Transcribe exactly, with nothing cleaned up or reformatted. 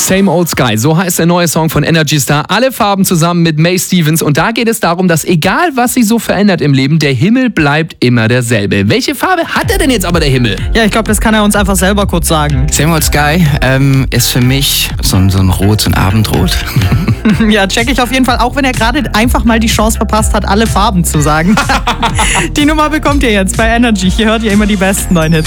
Same Old Sky, so heißt der neue Song von Energy Star. Alle Farben zusammen mit Mae Stevens. Und da geht es darum, dass egal was sich so verändert im Leben, der Himmel bleibt immer derselbe. Welche Farbe hat er denn jetzt aber, der Himmel? Ja, ich glaube, das kann er uns einfach selber kurz sagen. Same Old Sky ähm, ist für mich so ein, so ein Rot, so ein Abendrot. Ja, check ich auf jeden Fall, auch wenn er gerade einfach mal die Chance verpasst hat, alle Farben zu sagen. Die Nummer bekommt ihr jetzt bei Energy. Hier hört ihr immer die besten neuen Hits.